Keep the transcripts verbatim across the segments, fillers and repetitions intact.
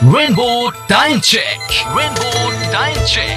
Rainbow Time Check. Rainbow Time Check.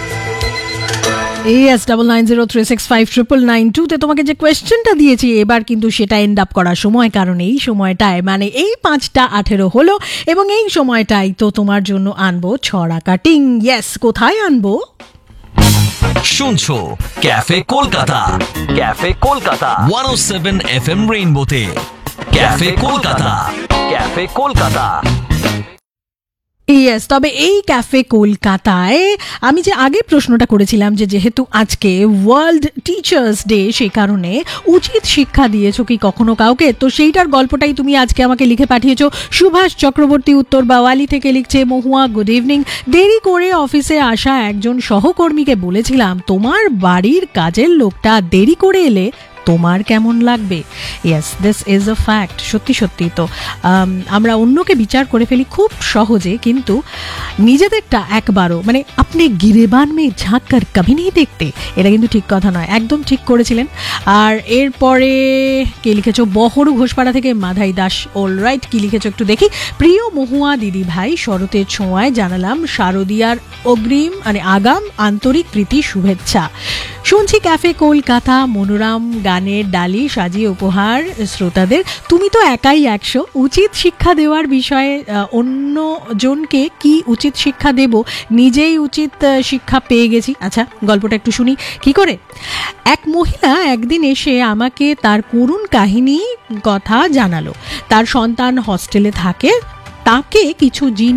S double nine zero three six five triple nine two তে তোমাকে যে কোয়েশ্চেনটা দিয়েছি এবার কিন্তু সেটা এন্ড আপ করার সময়, কারণ এই সময়টায় মানে এই পাঁচটা আঠেরো হলো এবং এই সময়টাই তো তোমার জন্য আনবো ছড়া কাটিং। ইয়েস, কোথায় আনবো? শুনছো cafe Kolkata, cafe Kolkata one ও seven F M রেইনবোতে। Cafe Kolkata, cafe Kolkata. Yes, তবে এই ক্যাফে কলকাতায় আমি যে আগে প্রশ্নটা করেছিলাম যে যেহেতু আজকে ওয়ার্ল্ড টিচার্স ডে, সেই কারণে উচিত শিক্ষা দিয়েছো কি কখনো কাউকে, তো সেইটার গল্পটাই তুমি আজকে আমাকে লিখে পাঠিয়েছো। সুভাষ চক্রবর্তী উত্তর বাওয়ালি থেকে লিখছে, মহুয়া গুড ইভিনিং। দেরি করে অফিসে আসা একজন সহকর্মীকে বলেছিলাম তোমার বাড়ির কাজের লোকটা দেরি করে এলে তোমার কেমন লাগবে। Yes, this is a fact. সত্যি সত্যি তো আমরা অন্যকে বিচার করে ফেলি খুব সহজে, কিন্তু নিজেদেরটা একবারও মানে আপনি গিরেবান মে ঝাঁক কর কভি নেই দেখতে, এটা কিন্তু ঠিক কথা নয়। একদম ঠিক করেছিলেন। আর এরপরে কে লিখেছো? বহরু ঘোষপাড়া থেকে মাধাই দাস। অল রাইট, কি লিখেছো একটু দেখি। প্রিয় মহুয়া দিদি ভাই, শরতের ছোঁয়ায় জানালাম শারদিয়ার অগ্রিম মানে আগাম আন্তরিক প্রীতি শুভেচ্ছা। শুনছি ক্যাফে কলকাতা, মনোরম গানের ডালি সাজিয়ে উপহার শ্রোতাদের। তুমি তো একাই একশো। উচিত শিক্ষা দেওয়ার বিষয়ে অন্যজনকে কি উচিত শিক্ষা দেব, নিজেই উচিত শিক্ষা পেয়ে গেছি। আচ্ছা, গল্পটা একটু শুনি কি করে। এক মহিলা একদিন এসে আমাকে তার করুণ কাহিনী কথা জানালো। তার সন্তান হস্টেলে থাকে, তাকে কিছু জিনিস